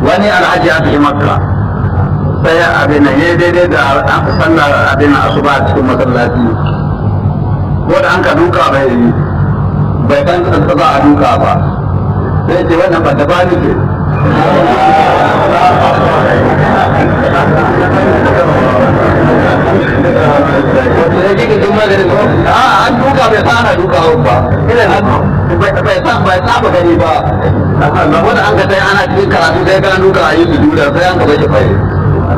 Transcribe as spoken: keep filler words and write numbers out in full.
wani alhaji ya fi makka sai abin nan ya daidai da sallar abin asuba cikin masallaci ko da an ka duka bai bai kan za a duka ba sai ce wannan ba da ba ni ce a an duka bai sa ana duka ba bai sa bai saba gani ba wanda an ka sai ana cikin karatu sai ka duka a yi su duda sai an ka bai shi bai